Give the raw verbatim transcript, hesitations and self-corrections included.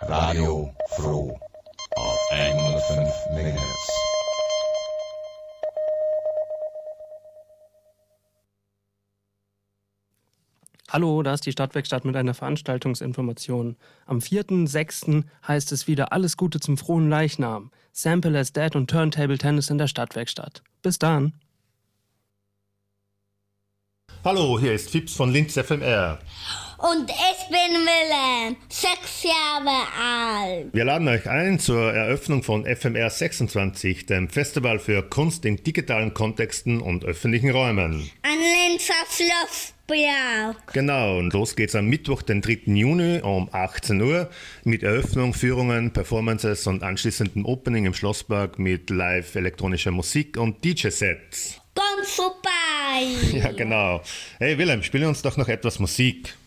Radio Froh auf hundertfünf Megahertz. Hallo, da ist die Stadtwerkstatt mit einer Veranstaltungsinformation. Am vierten sechsten heißt es wieder alles Gute zum frohen Leichnam. Sample as Dead und Turntable Tennis in der Stadtwerkstatt. Bis dann. Hallo, hier ist Fips von Linz F M R. Und ich bin Willem, sechs Jahre alt. Wir laden euch ein zur Eröffnung von F M R sechsundzwanzig, dem Festival für Kunst in digitalen Kontexten und öffentlichen Räumen. Ein Linzer Flussbrauch. Genau, und los geht's am Mittwoch, den dritten Juni um achtzehn Uhr mit Eröffnung, Führungen, Performances und anschließendem Opening im Schlosspark mit live elektronischer Musik und D J-Sets. Komm vorbei. Ja, genau. Hey Willem, spiele uns doch noch etwas Musik.